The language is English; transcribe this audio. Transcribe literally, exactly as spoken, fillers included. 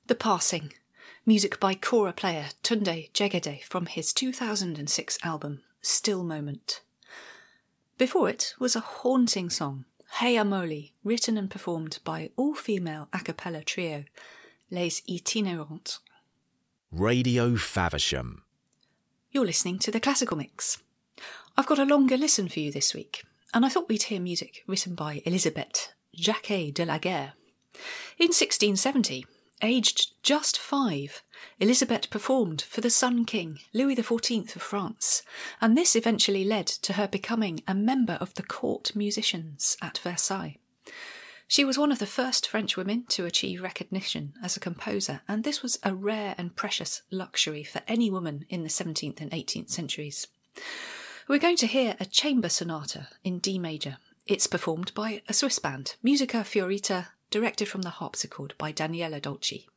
The Passing, music by kora player Tunde Jegede from his two thousand six album Still Moment. Before it was a haunting song, Hey Amoli, written and performed by all-female a cappella trio, Les Itinérantes. Radio Faversham. You're listening to The Classical Mix. I've got a longer listen for you this week, and I thought we'd hear music written by Elisabeth Jacquet de la Guerre. In sixteen seventy, aged just five, Elisabeth performed for the Sun King, Louis the fourteenth of France, and this eventually led to her becoming a member of the court musicians at Versailles. She was one of the first French women to achieve recognition as a composer, and this was a rare and precious luxury for any woman in the seventeenth and eighteenth centuries. We're going to hear a chamber sonata in D major. It's performed by a Swiss band, Musica Fiorita, directed from the harpsichord by Daniela Dolci.